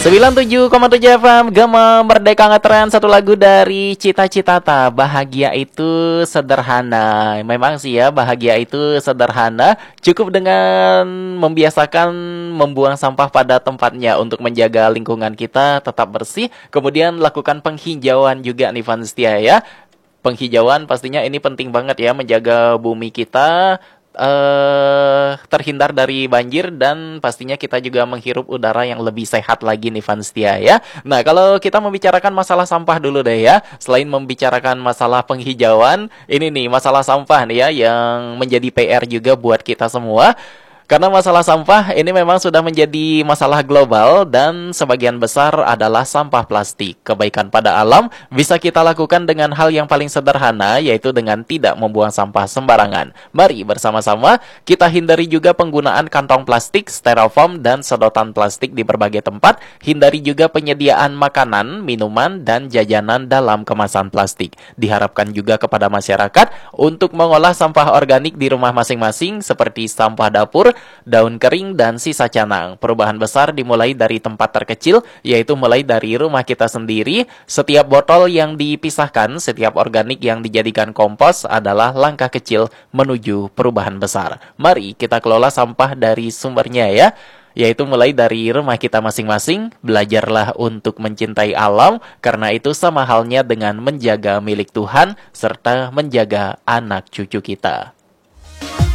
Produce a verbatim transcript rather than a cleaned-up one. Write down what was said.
sembilan puluh tujuh koma tujuh F M Gema Merdeka Ngetren. Satu lagu dari Cita Citata. Bahagia itu sederhana. Memang sih ya, bahagia itu sederhana. Cukup dengan membiasakan membuang sampah pada tempatnya untuk menjaga lingkungan kita tetap bersih. Kemudian lakukan penghijauan juga nih Vanstia ya. Penghijauan pastinya ini penting banget ya, menjaga bumi kita eh terhindar dari banjir, dan pastinya kita juga menghirup udara yang lebih sehat lagi nih Vanstia ya. Nah, kalau kita membicarakan masalah sampah dulu deh ya. Selain membicarakan masalah penghijauan, ini nih masalah sampah nih ya yang menjadi P R juga buat kita semua. Karena masalah sampah ini memang sudah menjadi masalah global dan sebagian besar adalah sampah plastik. Kebaikan pada alam bisa kita lakukan dengan hal yang paling sederhana, yaitu dengan tidak membuang sampah sembarangan. Mari bersama-sama kita hindari juga penggunaan kantong plastik, styrofoam, dan sedotan plastik di berbagai tempat. Hindari juga penyediaan makanan, minuman, dan jajanan dalam kemasan plastik. Diharapkan juga kepada masyarakat untuk mengolah sampah organik di rumah masing-masing seperti sampah dapur, daun kering, dan sisa canang. Perubahan besar dimulai dari tempat terkecil, yaitu mulai dari rumah kita sendiri. Setiap botol yang dipisahkan, setiap organik yang dijadikan kompos adalah langkah kecil menuju perubahan besar. Mari kita kelola sampah dari sumbernya ya, yaitu mulai dari rumah kita masing-masing. Belajarlah untuk mencintai alam, karena itu sama halnya dengan menjaga milik Tuhan serta menjaga anak cucu kita.